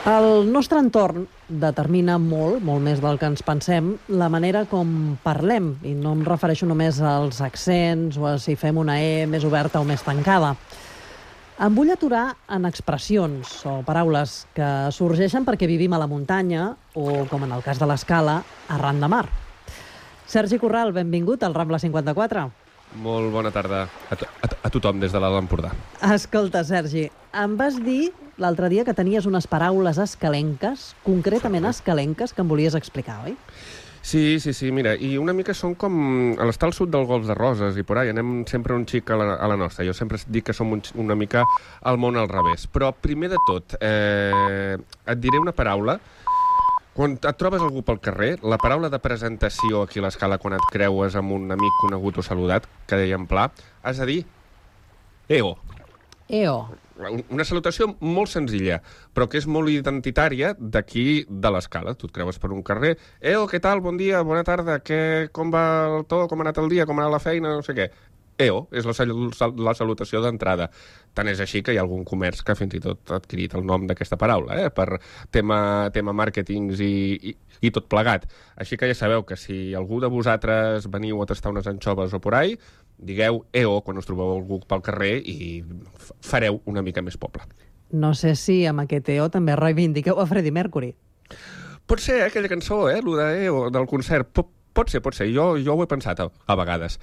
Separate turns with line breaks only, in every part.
El nostre entorn determina molt més del que ens pensem, la manera com parlem, i no em refereixo només als accents o a si fem una E més oberta o més tancada. Em vull aturar en expressions o paraules que sorgeixen perquè vivim a la muntanya o, com en el cas de l'Escala, arran de mar. Sergi Corral, benvingut al Rambla 54.
Molt bona tarda a tothom des de l'Alt Empordà.
Escolta, Sergi, em vas dir l'altre dia que tenies unes paraules escalenques, concretament escalenques, que em volies explicar, oi?
Sí, mira, i una mica són com a l'estar al sud del Golf de Roses i por ahí, anem sempre un xic a la nostra. Jo sempre dic que som una mica al món al revés. Però primer de tot, et diré una paraula. Quan et trobes algú pel carrer, la paraula de presentació aquí a l'Escala, quan et creues amb un amic conegut o saludat, que deia en pla, has de dir EO.
EO.
Una salutació molt senzilla, però que és molt identitària d'aquí de l'Escala. Tu et creues per un carrer, EO, què tal, bon dia, bona tarda, com va el to, com ha anat el dia, com ha anat la feina, no sé què. EO és la salutació d'entrada. Tant és així que hi ha algun comerç que fins i tot ha adquirit el nom d'aquesta paraula, per tema màrquetings i tot plegat. Així que ja sabeu que si algú de vosaltres veniu a tastar unes anxoves o por ahí, digueu EO quan us trobeu algú pel carrer i fareu una mica més poble.
No sé si amb aquest EO també reivindiqueu a Freddie Mercury.
Pot ser, aquella cançó, lo de EO, del concert. Pot ser. Jo ho he pensat a vegades.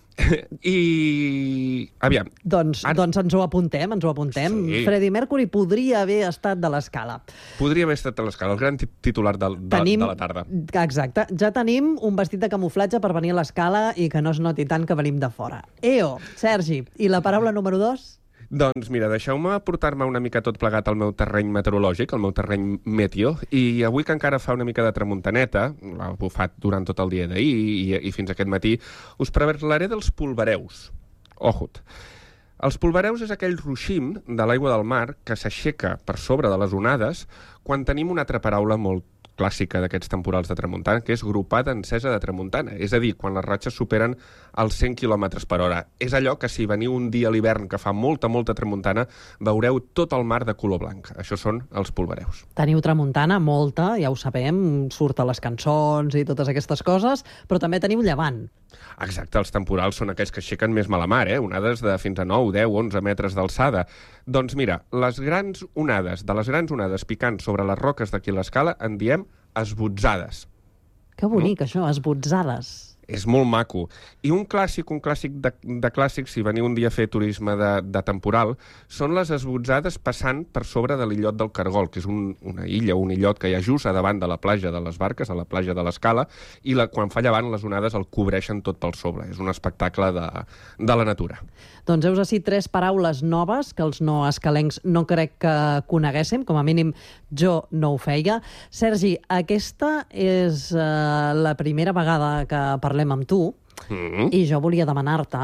I... aviam.
Doncs ens ho apuntem. Sí. Freddie Mercury podria haver estat de l'Escala.
Podria haver estat de l'Escala, el gran titular de la tarda.
Exacte. Ja tenim un vestit de camuflatge per venir a l'Escala i que no es noti tant que venim de fora. EO, Sergi. I la paraula número 2?
Doncs mira, deixeu-me portar-me una mica tot plegat al meu terreny meteorològic, al meu terreny meteo, i avui que encara fa una mica de tramuntaneta, l'ha bufat durant tot el dia d'ahir i fins aquest matí, us parlaré dels polvareus. Ojut. Els polvareus és aquell ruixim de l'aigua del mar que s'aixeca per sobre de les onades quan tenim una altra paraula molt clàssica d'aquests temporals de tramuntana, que és gropada encesa de tramuntana. És a dir, quan les ratxes superen els 100 km per hora. És allò que si veniu un dia a l'hivern que fa molta tramuntana, veureu tot el mar de color blanc. Això són els polvareus.
Teniu tramuntana, molta, ja ho sabem, surt a les cançons i totes aquestes coses, però també teniu llevant.
Exacte, els temporals són aquells que aixequen més mala mar, onades de fins a 9, 10, 11 metres d'alçada. Doncs mira, de les grans onades picant sobre les roques d'aquí a l'Escala en diem esbotzades.
Que bonic, això, esbotzades.
És molt maco. I un clàssic de clàssics, si veniu un dia a fer turisme de temporal, són les esbotzades passant per sobre de l'illot del Cargol, que és una illa, un illot que hi ha just a davant de la platja de les Barques, a la platja de l'Escala, i quan fa llevant les onades el cobreixen tot pel sobre. És un espectacle de la natura.
Doncs heus ací 3 paraules noves que els no escalencs no crec que coneguéssim, com a mínim jo no ho feia. Sergi, aquesta és la primera vegada que parlem amb tu, i jo volia demanar-te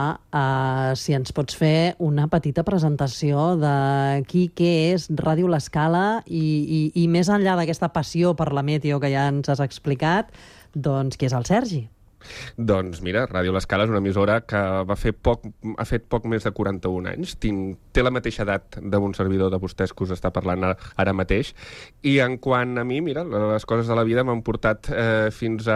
si ens pots fer una petita presentació de què és Ràdio l'Escala i més enllà d'aquesta passió per la meteo que ja ens has explicat, doncs qui és el Sergi?
Doncs mira, Ràdio l'Escala és una emissora que ha fet poc més de 41 anys. Té la mateixa edat d'un servidor de vostès que us està parlant ara mateix. I en quant a mi, mira, les coses de la vida m'han portat fins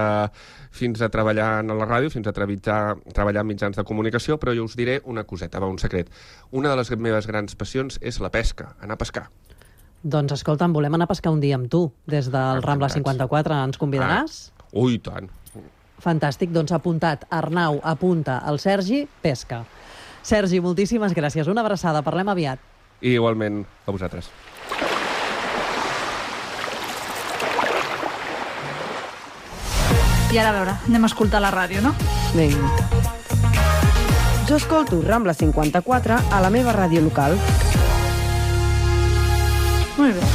a treballar a la ràdio, fins a treballar en mitjans de comunicació, però jo us diré una coseta, un secret. Una de les meves grans passions és la pesca, anar a pescar.
Doncs escolta'm, volem anar a pescar un dia amb tu, des del Rambla 54. Ens convidaràs?
Ui, tant.
Fantàstic, doncs apuntat. Arnau, apunta el Sergi, pesca. Sergi, moltíssimes gràcies. Una abraçada, parlem aviat.
I igualment a vosaltres.
I ara, a veure, anem a escoltar la ràdio, no?
Vinga. Jo escolto Rambla 54 a la meva ràdio local.
Molt bé.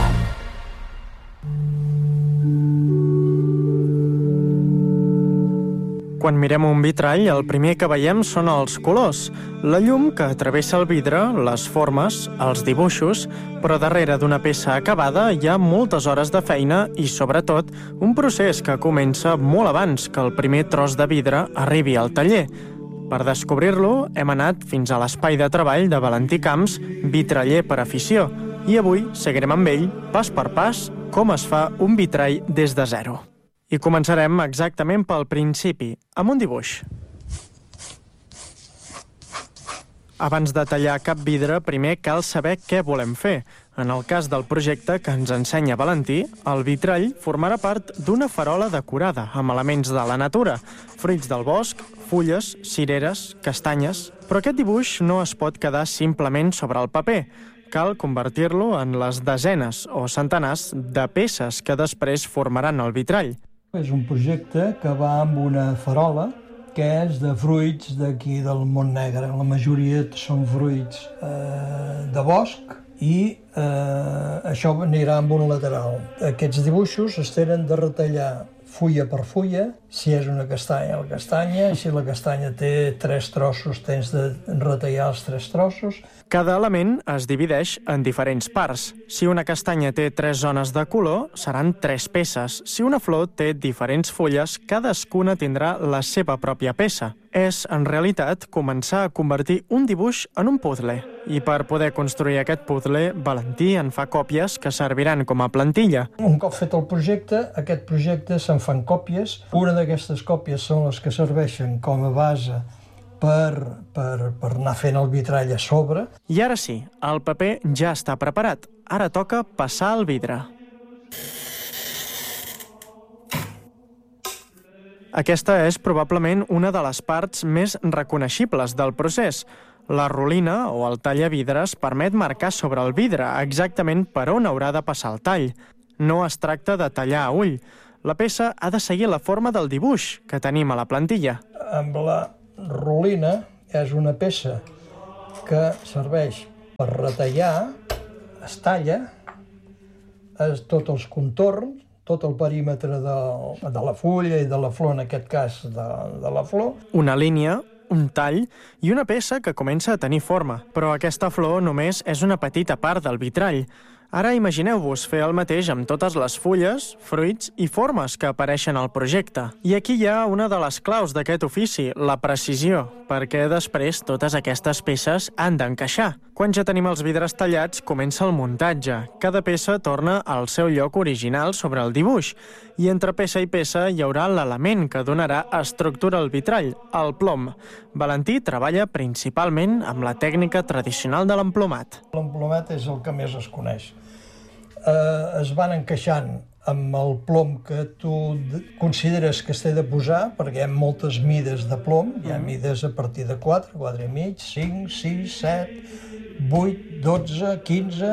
Quan mirem un vitrall, el primer que veiem són els colors, la llum que travessa el vidre, les formes, els dibuixos, però darrere d'una peça acabada hi ha moltes hores de feina i, sobretot, un procés que comença molt abans que el primer tros de vidre arribi al taller. Per descobrir-lo, hem anat fins a l'espai de treball de Valentí Camps, vitraller per afició. I avui seguirem amb ell, pas per pas, com es fa un vitrall des de zero. I començarem exactament pel principi, amb un dibuix. Abans de tallar cap vidre, primer cal saber què volem fer. En el cas del projecte que ens ensenya Valentí, el vitrall formarà part d'una farola decorada amb elements de la natura, fruits del bosc, fulles, cireres, castanyes... Però aquest dibuix no es pot quedar simplement sobre el paper. Cal convertir-lo en les desenes o centenars de peces que després formaran el vitrall.
És un projecte que va amb una farola que és de fruits d'aquí del Montnegre. La majoria són fruits de bosc i això anirà amb un lateral. Aquests dibuixos es tenen de retallar fulla per fulla, si és una castanya, la castanya, si la castanya té 3 trossos, tens de retallar els 3 trossos.
Cada element es divideix en diferents parts. Si una castanya té 3 zones de color, seran 3 peces. Si una flor té diferents fulles, cadascuna tindrà la seva pròpia peça. És, en realitat, començar a convertir un dibuix en un puzzle. I per poder construir aquest puzzle, Valentí en fa còpies que serviran com a plantilla.
Un cop fet el projecte, aquest projecte se'n fan còpies. Una d'aquestes còpies són les que serveixen com a base per anar fent el vitrall a sobre.
I ara sí, el paper ja està preparat. Ara toca passar el vidre. Aquesta és probablement una de les parts més reconeixibles del procés. La rolina o el tallavidres permet marcar sobre el vidre exactament per on haurà de passar el tall. No es tracta de tallar a ull. La peça ha de seguir la forma del dibuix que tenim a la plantilla.
Amb la rolina és una peça que serveix per retallar, es talla, tots els contorns, tot el perímetre de la fulla i de la flor, en aquest cas de la flor.
Una línia, un tall i una peça que comença a tenir forma. Però aquesta flor només és una petita part del vitrall. Ara imagineu-vos fer el mateix amb totes les fulles, fruits i formes que apareixen al projecte. I aquí hi ha una de les claus d'aquest ofici, la precisió, perquè després totes aquestes peces han d'encaixar. Quan ja tenim els vidres tallats, comença el muntatge. Cada peça torna al seu lloc original sobre el dibuix. I entre peça i peça hi haurà l'element que donarà estructura al vitrall, el plom. Valentí treballa principalment amb la tècnica tradicional de l'emplomat.
L'emplomat és el que més es coneix. Es van encaixant amb el plom que tu consideres que s'ha de posar, perquè hi ha moltes mides de plom, hi ha mides a partir de 4, 4 i mig, 5, 6, 7, 8, 12, 15,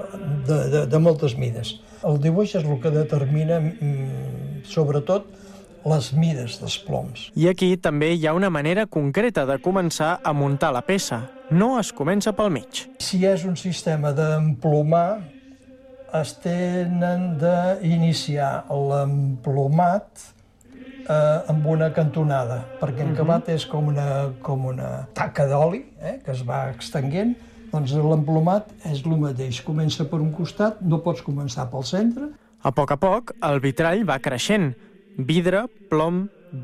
de moltes mides. El dibuix és el que determina, sobretot, les mides dels ploms.
I aquí també hi ha una manera concreta de començar a muntar la peça. No es comença pel mig.
Si és un sistema d'emplomar, es tenen d'iniciar l'emplomat amb una cantonada, perquè encabat és com una taca d'oli que es va extenguent. Doncs l'emplomat és el mateix. Comença per un costat, no pots començar pel centre.
A poc, el vitrall va creixent. Vidre, plom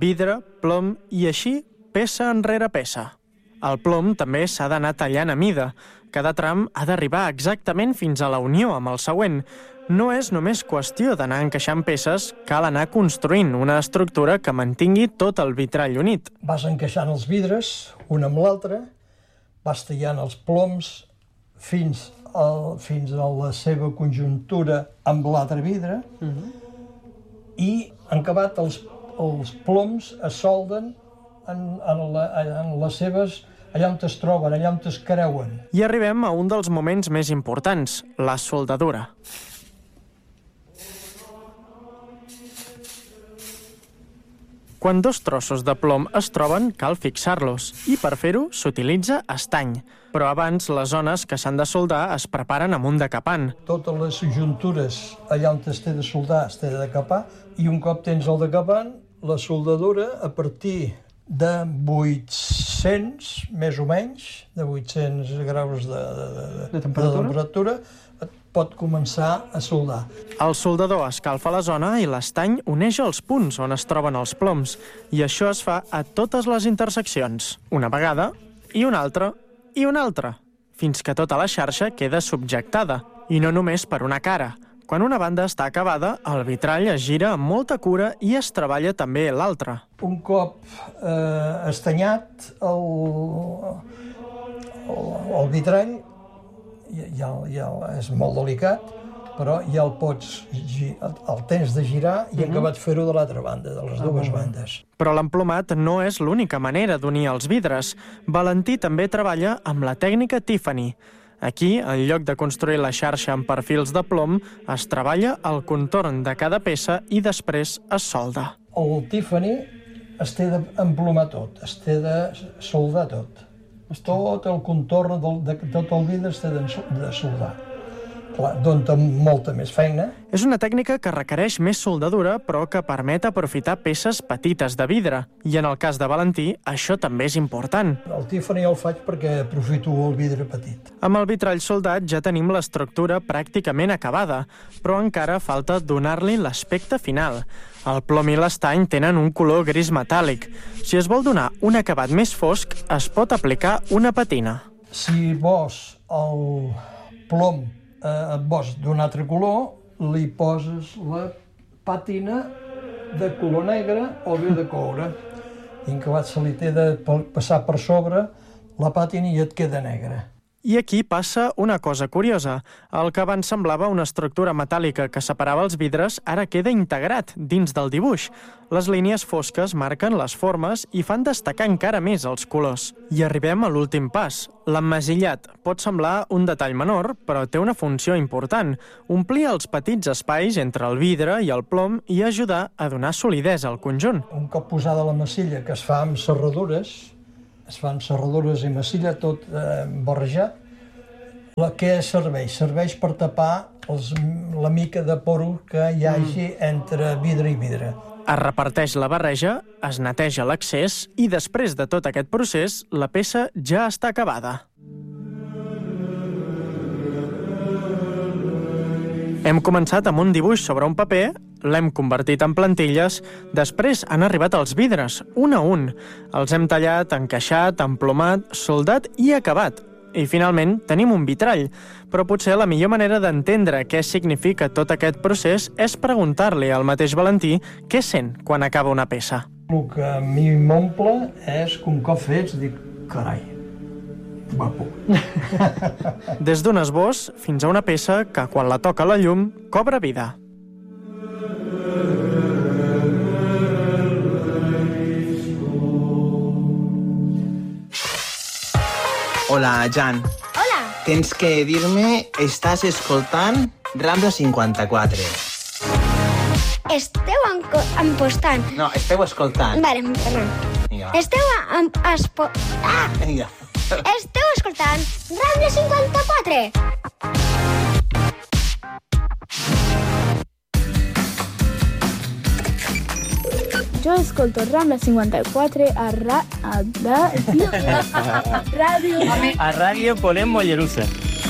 i així peça enrere peça. El plom també s'ha d'anar tallant a mida. Cada tram ha d'arribar exactament fins a la unió amb el següent. No és només qüestió d'anar encaixant peces, cal anar construint una estructura que mantingui tot el vitrall unit.
Vas encaixant els vidres, un amb l'altre, vas tallant els ploms fins a la seva conjuntura amb l'altre vidre i, en acabat, els ploms es solden en les seves, allà on es troben, allà on es creuen.
I arribem a un dels moments més importants, la soldadura. Quan dos trossos de plom es troben, cal fixar-los, i per fer-ho s'utilitza estany. Però abans, les zones que s'han de soldar es preparen amb un decapant.
Totes les juntures allà on es té de soldar es té de decapar, i un cop tens el decapant, la soldadura, a partir de 800, més o menys, de 800 graus de temperatura, pot començar a soldar.
El soldador escalfa la zona i l'estany uneix els punts on es troben els ploms, i això es fa a totes les interseccions, una vegada i una altra, fins que tota la xarxa queda subjectada. I no només per una cara. Quan una banda està acabada, el vitrall es gira amb molta cura i es treballa també l'altra.
Un cop estanyat el vitrall, ja és molt delicat, però ja el tens de girar i acabat fer-ho de l'altra banda, de les dues bandes.
Però l'emplomat no és l'única manera d'unir els vidres. Valentí també treballa amb la tècnica Tiffany. Aquí, en lloc de construir la xarxa amb perfils de plom, es treballa el contorn de cada peça i després es solda.
El Tiffany es té d'emplomar tot, es té de soldar tot. Tot el contorn de tot el vidre es té de soldar. Clar, dona molta més feina.
És una tècnica que requereix més soldadura, però que permet aprofitar peces petites de vidre. I en el cas de Valentí, això també és important.
El Tiffany el faig perquè aprofito el vidre petit.
Amb el vitrall soldat ja tenim l'estructura pràcticament acabada, però encara falta donar-li l'aspecte final. El plom i l'estany tenen un color gris metàl·lic. Si es vol donar un acabat més fosc, es pot aplicar una patina.
Si vols el plom vols d'un altre color, li poses la pàtina de color negre o bé de coure. I en acabat se li té de passar per sobre la pàtina i et queda negra.
I aquí passa una cosa curiosa. El que abans semblava una estructura metàl·lica que separava els vidres ara queda integrat dins del dibuix. Les línies fosques marquen les formes i fan destacar encara més els colors. I arribem a l'últim pas. L'emmasillat pot semblar un detall menor, però té una funció important. Omplir els petits espais entre el vidre i el plom i ajudar a donar solidesa al conjunt.
Un cop posada la massilla, que es fa amb serradures, es fan serradures i massilla tot barrejat. Què serveix? Serveix per tapar la mica de poro que hi hagi entre vidre i vidre.
Es reparteix la barreja, es neteja l'accés i després de tot aquest procés, la peça ja està acabada. Hem començat amb un dibuix sobre un paper, l'hem convertit en plantilles, després han arribat els vidres, un a un. Els hem tallat, encaixat, emplomat, soldat i acabat. I finalment tenim un vitrall. Però potser la millor manera d'entendre què significa tot aquest procés és preguntar-li al mateix Valentí què sent quan acaba una peça.
El que a mi m'omple és que un cop fets dic, carai, guapo.
Des d'un esbós fins a una peça que, quan la toca la llum, cobra vida.
Hola, Jan.
Hola.
Tens que dir-me, estàs escoltant Rambla 54.
Esteu empostant.
No, esteu escoltant.
Vale, perdó.
Vinga, va.
Esteu
Vinga.
Esteu escoltant Rambla 54.
Jo escolto Rambla 54 a
Ràdio Ponent Mollerussa.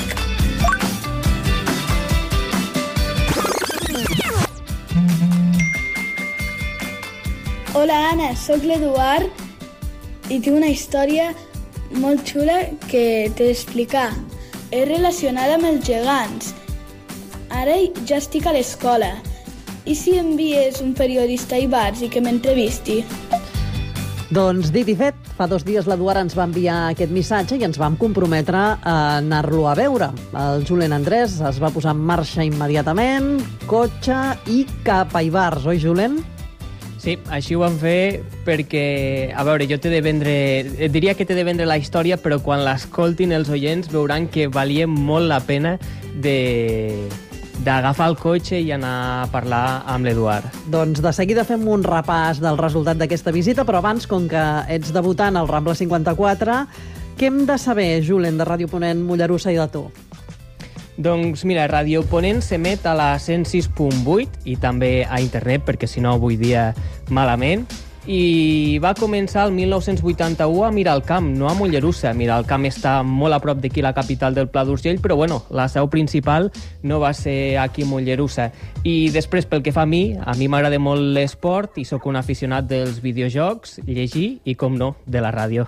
Hola, Anna, sóc l'Eduard i tinc una història molt xula que t'he d'explicar. És relacionada amb els gegants. Ara ja estic a l'escola. I si envies un periodista a Ibars i que m'entrevisti?
Doncs dit i fet, fa 2 dies l'Eduard ens va enviar aquest missatge i ens vam comprometre a anar-lo a veure. El Julen Andrés es va posar en marxa immediatament, cotxe i cap a Ibars, oi, Julen?
Sí, així ho vam fer perquè, a veure, jo diria que t'he de vendre la història, però quan l'escoltin els oients veuran que valia molt la pena d'agafar el cotxe i anar a parlar amb l'Eduard.
Doncs de seguida fem un repàs del resultat d'aquesta visita, però abans, com que ets debutant al Rambla 54, què hem de saber, Julen, de Ràdio Ponent Mollerussa i de tu?
Doncs mira, Ràdio Ponent s'emet a la 106.8 i també a internet, perquè si no avui dia malament, i va començar el 1981 a Miralcamp, no a Mollerussa. Miralcamp està molt a prop d'aquí, la capital del Pla d'Urgell, però bueno, la seu principal no va ser aquí a Mollerussa. I després, pel que fa a mi m'agrada molt l'esport i sóc un aficionat dels videojocs, llegir i, com no, de la ràdio.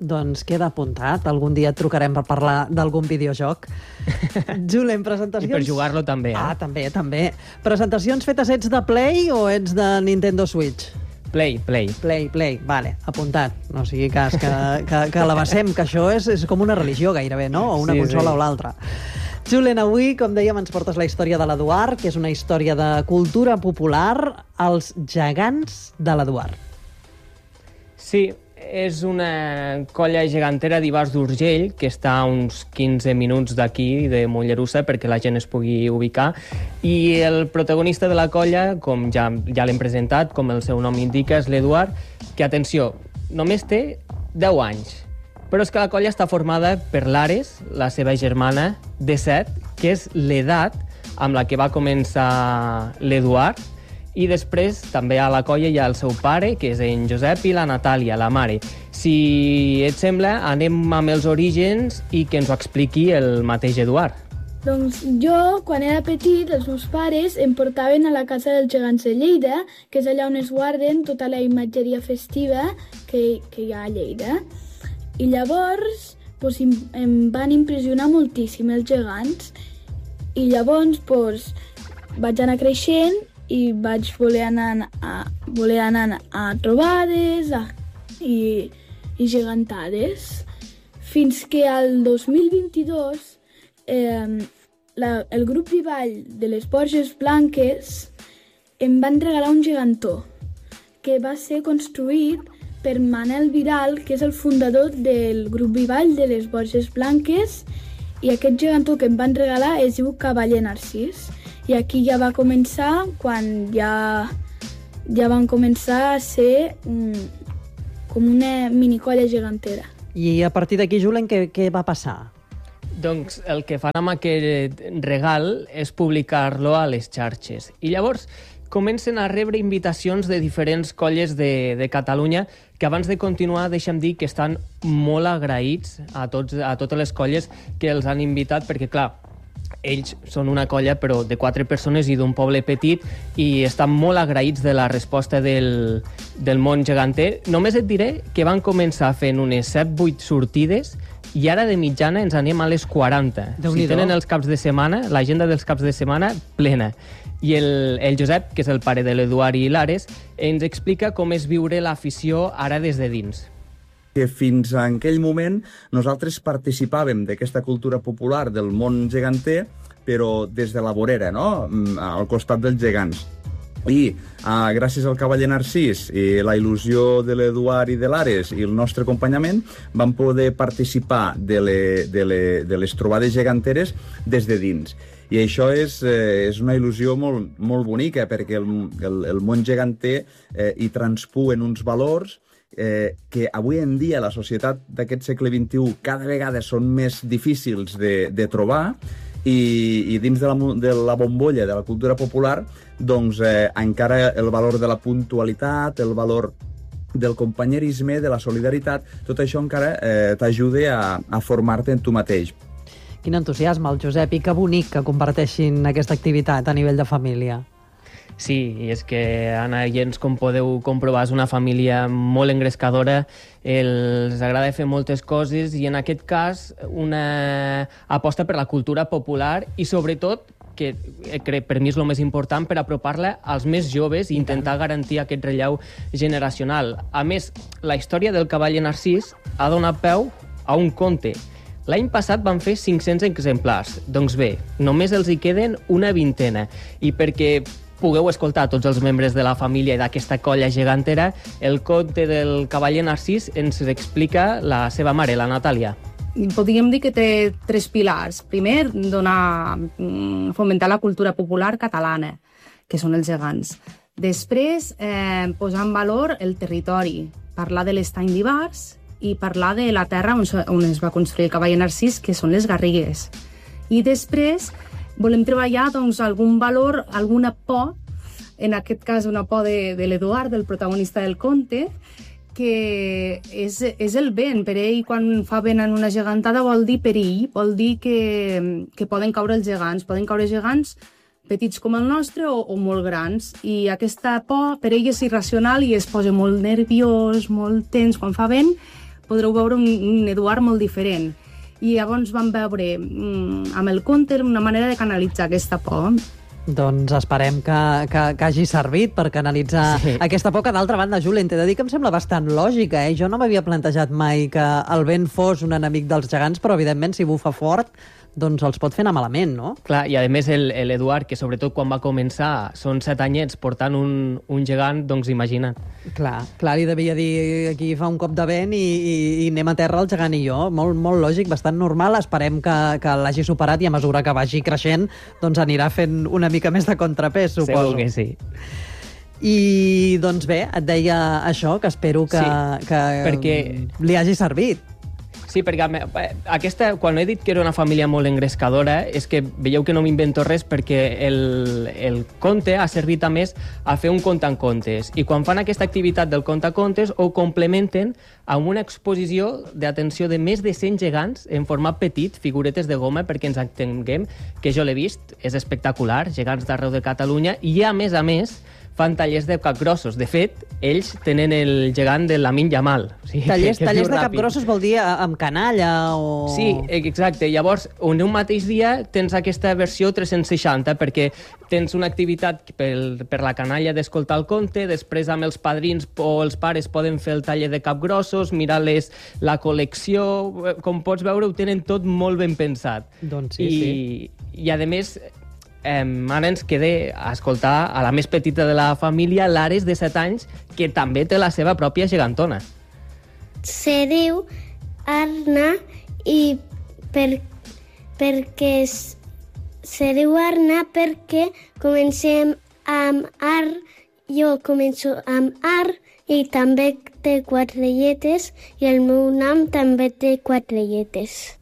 Doncs queda apuntat. Algun dia et trucarem per parlar d'algun videojoc. Julen, presentacions...
I per jugar-lo també,
Ah, també. Presentacions fetes, ets de Play o ets de Nintendo Switch?
Play.
Vale, apuntat. No sigui cas que l'abassem, que això és com una religió gairebé, no? O una consola o l'altra. Julen, avui, com dèiem, ens portes la història de l'Eduard, que és una història de cultura popular, els gegants de l'Eduard.
Sí, és una colla gegantera d'Ivars d'Urgell, que està a uns 15 minuts d'aquí, de Mollerussa, perquè la gent es pugui ubicar. I el protagonista de la colla, com ja l'hem presentat, com el seu nom indica, és l'Eduard, que, atenció, només té 10 anys. Però és que la colla està formada per l'Ares, la seva germana, de 7, que és l'edat amb la que va començar l'Eduard, i després també a la colla hi ha el seu pare, que és en Josep, i la Natàlia, la mare. Si et sembla, anem amb els orígens i que ens ho expliqui el mateix Eduard.
Doncs jo, quan era petit, els meus pares em portaven a la casa dels gegants de Lleida, que és allà on es guarden tota la imatgeria festiva que hi ha a Lleida. I llavors em van impressionar moltíssim els gegants. I llavors vaig anar creixent i vaig voler anar a trobades i gegantades. Fins que al 2022 el grup Vivall de les Borges Blanques em van regalar un gegantó que va ser construït per Manel Vidal, que és el fundador del grup Vivall de les Borges Blanques, i aquest gegantó que em van regalar es diu Cavaller Narcís. I aquí ja va començar quan ja van començar a ser com una minicolla gegantera.
I a partir d'aquí, Julen, què va passar?
Doncs el que fan amb aquest regal és publicar-lo a les xarxes. I llavors comencen a rebre invitacions de diferents colles de Catalunya, que abans de continuar deixa'm dir que estan molt agraïts a totes les colles que els han invitat, perquè clar, ells són una colla però de 4 persones i d'un poble petit, i estan molt agraïts de la resposta del món geganter. Només et diré que van començar fent unes 7-8 sortides i ara de mitjana ens anem a les 40. Si tenen els caps de setmana, l'agenda dels caps de setmana plena. I el Josep, que és el pare de l'Eduard i l'Ares, ens explica com és viure l'afició ara des de dins.
Que fins a aquell moment nosaltres participàvem d'aquesta cultura popular del món geganter, però des de la vorera, no? Al costat dels gegants. I gràcies al Cavaller Narcís i la il·lusió de l'Eduard i de l'Ares i el nostre acompanyament vam poder participar de les trobades geganteres des de dins. I això és una il·lusió molt, molt bonica, perquè el món geganter hi transpuen uns valors que avui en dia la societat d'aquest segle XXI cada vegada són més difícils de trobar, i dins de la bombolla de la cultura popular doncs encara el valor de la puntualitat, el valor del companyerisme, de la solidaritat, tot això encara t'ajuda a formar-te en tu mateix.
Quin entusiasme, el Josep, i que bonic que comparteixin aquesta activitat a nivell de família.
Sí, i és que, Anna i Jens, com podeu comprovar, és una família molt engrescadora, els agrada fer moltes coses i en aquest cas una aposta per la cultura popular i sobretot, que crec per mi és el més important, per apropar-la als més joves i intentar garantir aquest relleu generacional. A més, la història del Cavaller Narcís ha donat peu a un conte. L'any passat van fer 500 exemplars. Doncs bé, només els hi queden una vintena. I perquè pugueu escoltar tots els membres de la família i d'aquesta colla gegantera, el conte del Cavaller Narcís ens explica la seva mare, la Natàlia.
Podríem dir que té 3 pilars. Primer, fomentar la cultura popular catalana, que són els gegants. Després, posar en valor el territori, parlar de l'estany d'Ivars i parlar de la terra on es va construir el Cavaller Narcís, que són les Garrigues. I després volem treballar algun valor, alguna por, en aquest cas una por de l'Eduard, del protagonista del conte, que és el vent. Per ell, quan fa vent en una gegantada, vol dir perill, vol dir que poden caure els gegants. Poden caure gegants petits com el nostre o molt grans. I aquesta por per ell és irracional i es posa molt nerviós, molt tens quan fa vent, podreu veure un Eduard molt diferent. I llavors vam veure amb el conte una manera de canalitzar aquesta por.
Doncs esperem que hagi servit per canalitzar aquesta por, que d'altra banda, Julen, t'he de dir que em sembla bastant lògica, Jo no m'havia plantejat mai que el vent fos un enemic dels gegants, però evidentment si bufa fort doncs els pot fer anar malament, no?
Clar, i a més l'Eduard, que sobretot quan va començar són 7 anyets portant un gegant, doncs imagina't.
Clar, li devia dir aquí fa un cop de vent i anem a terra el gegant i jo. Molt, molt lògic, bastant normal. Esperem que l'hagi superat i a mesura que vagi creixent doncs anirà fent una mica més de contrapès, suposo.
Segur que sí.
I doncs bé, et deia això, que espero que perquè li hagi servit.
Sí, perquè quan he dit que era una família molt engrescadora, és que veieu que no m'invento res, perquè el conte ha servit a més a fer un conte en contes. I quan fan aquesta activitat del conte en contes, ho complementen amb una exposició d'atenció de més de 100 gegants en format petit, figuretes de goma, perquè ens entenguem, que jo l'he vist, és espectacular, gegants d'arreu de Catalunya, i a més, fan tallers de capgrossos. De fet, ells tenen el gegant de Lamin Yamal. Sí,
tallers de capgrossos vol dir amb canalla o...
Sí, exacte. Llavors, en un mateix dia tens aquesta versió 360, perquè tens una activitat per la canalla d'escoltar el conte, després amb els padrins o els pares poden fer el taller de capgrossos, mirar-les la col·lecció... Com pots veure, ho tenen tot molt ben pensat.
Doncs sí.
I a més... ara ens queda a escoltar a la més petita de la família, l'Ares, de 7 anys, que també té la seva pròpia gegantona.
Se diu Arna i perquè se diu Arna perquè comencem amb Ar, jo començo amb Ar i també té 4 lletres i el meu nom també té 4 lletres.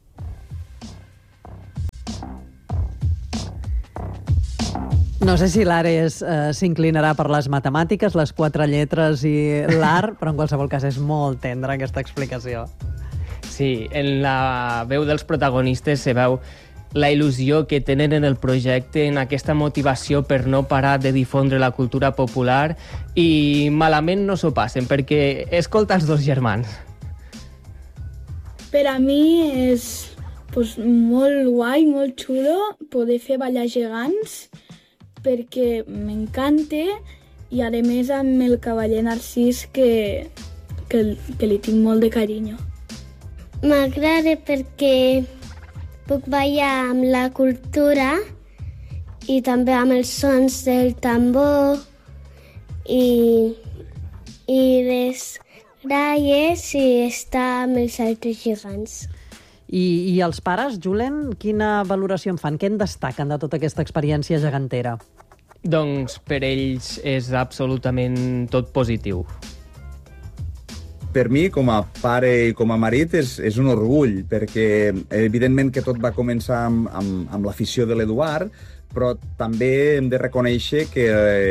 No sé si l'Ares s'inclinarà per les matemàtiques, les 4 lletres i l'art, però en qualsevol cas és molt tendra aquesta explicació.
Sí, en la veu dels protagonistes se veu la il·lusió que tenen en el projecte, en aquesta motivació per no parar de difondre la cultura popular, i malament no s'ho passen, perquè escolta els 2 germans.
Per a mi és molt guai, molt xulo poder fer ballar gegants, perquè m'encanta, i a més amb el cavaller Narcís que li tinc molt de carinyo.
M'agrada perquè puc ballar amb la cultura i també amb els sons del tambor i les gralles i estar amb els altres gegants.
I els pares, Julen, quina valoració en fan? Què en destaquen de tota aquesta experiència gegantera?
Doncs per ells és absolutament tot positiu.
Per mi, com a pare i com a marit, és un orgull, perquè evidentment que tot va començar amb l'afició de l'Eduard, però també hem de reconèixer que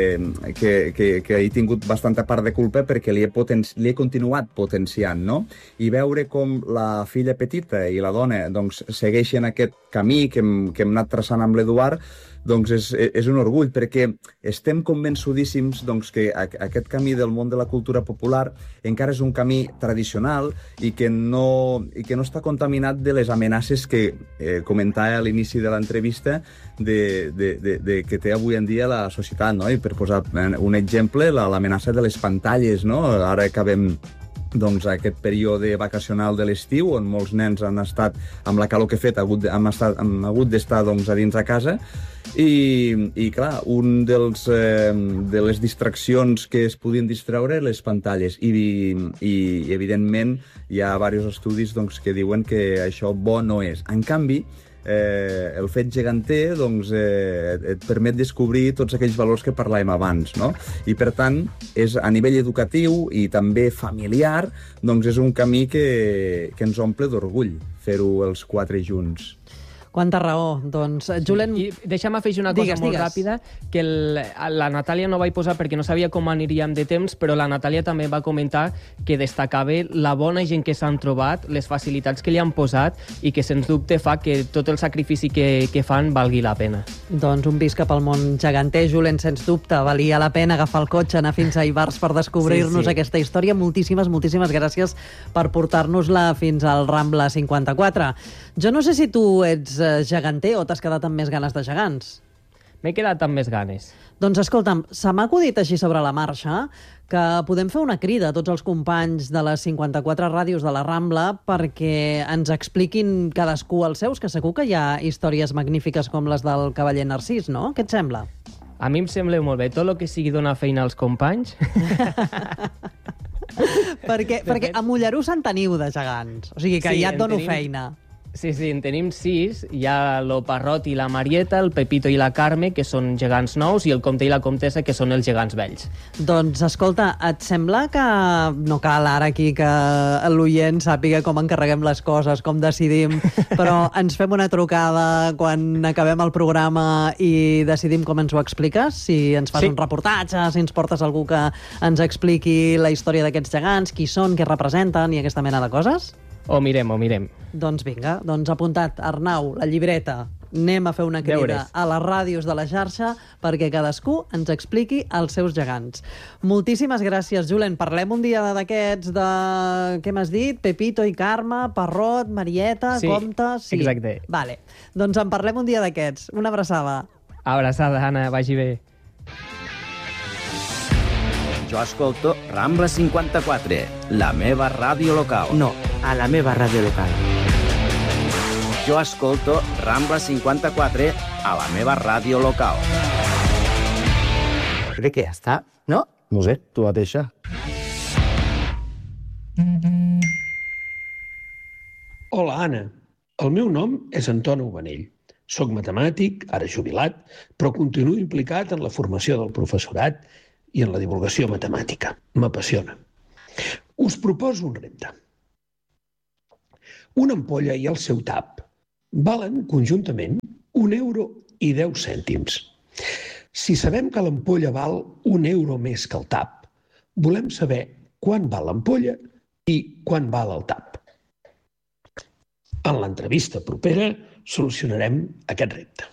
he tingut bastanta part de culpa perquè li he continuat potenciant, no? I veure com la filla petita i la dona doncs, segueixen aquest camí que hem anat traçant amb l'Eduard, doncs és un orgull, perquè estem convençudíssims doncs, que aquest camí del món de la cultura popular encara és un camí tradicional i que no està contaminat de les amenaces que comentava a l'inici de l'entrevista que té avui en dia la societat, no? I per posar un exemple, l'amenaça de les pantalles, no? Ara acabem doncs, aquest període vacacional de l'estiu, on molts nens han estat, amb la calor que ha fet, han hagut d'estar doncs, a dins a casa, i clar, un de les distraccions que es podien distreure, les pantalles, i evidentment hi ha diversos estudis doncs, que diuen que això bo no és. En canvi, el fet geganter doncs, et permet descobrir tots aquells valors que parlàvem abans, no? I per tant, a nivell educatiu i també familiar, doncs és un camí que ens omple d'orgull fer-ho els 4 junts.
Quanta raó. Doncs, Julen...
I deixa'm afegir una cosa molt ràpida, que la Natàlia no vaig posar perquè no sabia com aniríem de temps, però la Natàlia també va comentar que destacava la bona gent que s'han trobat, les facilitats que li han posat i que, sens dubte, fa que tot el sacrifici que fan valgui la pena.
Doncs un visc cap al món geganter, Julen, sens dubte. Valia la pena agafar el cotxe, anar fins a Ivars per descobrir-nos aquesta història. Moltíssimes gràcies per portar-nos-la fins al Rambla 54. Jo no sé si tu ets geganter o t'has quedat amb més ganes de gegants?
M'he quedat amb més ganes.
Doncs escolta'm, se m'ha acudit així sobre la marxa que podem fer una crida a tots els companys de les 54 ràdios de la Rambla perquè ens expliquin cadascú els seus, que segur que hi ha històries magnífiques com les del cavaller Narcís, no? Què et sembla?
A mi em sembla molt bé. Tot el que sigui donar feina als companys...
perquè a Mollerús en teniu de gegants. O sigui que ja et dono feina.
Sí, en tenim 6. Hi ha el Parrot i la Marieta, el Pepito i la Carme, que són gegants nous, i el Comte i la Comtessa, que són els gegants vells.
Doncs, escolta, et sembla que no cal ara aquí que l'oient sàpiga com encarreguem les coses, com decidim, però ens fem una trucada quan acabem el programa i decidim com ens ho expliques? Si ens fas un reportatge, si ens portes algú que ens expliqui la història d'aquests gegants, qui són, què representen i aquesta mena de coses?
Ho mirem.
Doncs vinga, apuntat, Arnau, la llibreta. Anem a fer una crida a les ràdios de la xarxa perquè cadascú ens expliqui els seus gegants. Moltíssimes gràcies, Julen. Parlem un dia d'aquests de... Què m'has dit? Pepito i Carme, Parrot, Marieta, Comte...
Sí, exacte.
Vale. Doncs en parlem un dia d'aquests. Una abraçada.
Abraçada, Anna. Vagi bé.
Jo escolto Rambla 54, la meva ràdio local.
No, a la meva ràdio local.
Jo escolto Rambla 54 a la meva ràdio local.
Crec que ja està, no?
No sé, tu mateixa.
Hola, Anna. El meu nom és Anton Ubanell. Soc matemàtic, ara jubilat, però continuo implicat en la formació del professorat i en la divulgació matemàtica. M'apassiona. Us proposo un repte. Una ampolla i el seu tap valen conjuntament 1 euro i 10 cèntims. Si sabem que l'ampolla val 1 euro més que el tap, volem saber quant val l'ampolla i quant val el tap. En l'entrevista propera solucionarem aquest repte.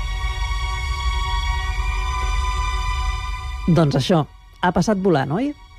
Doncs això, ha passat volant, oi?